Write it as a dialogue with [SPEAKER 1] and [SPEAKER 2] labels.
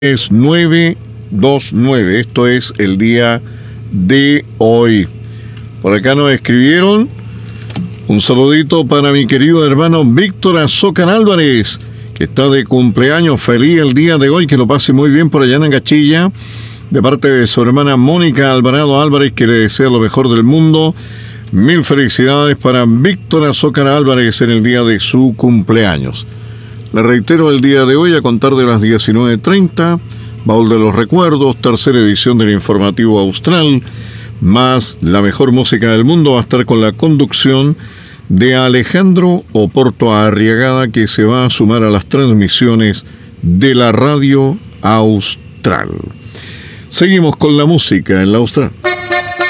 [SPEAKER 1] Es 929, esto es el día de hoy. Por acá nos escribieron un saludito para mi querido hermano Víctor Azócar Álvarez, que está de cumpleaños. Feliz el día de hoy, que lo pase muy bien por allá en Gachilla, de parte de su hermana Mónica Alvarado Álvarez, que le desea lo mejor del mundo. Mil felicidades para Víctor Azócar Álvarez en el día de su cumpleaños. Le reitero, el día de hoy, a contar de las 19:30, Baúl de los Recuerdos, tercera edición del Informativo Austral, más la mejor música del mundo, va a estar con la conducción de Alejandro Oporto Arriagada, que se va a sumar a las transmisiones de la Radio Austral. Seguimos con la música en la Austral.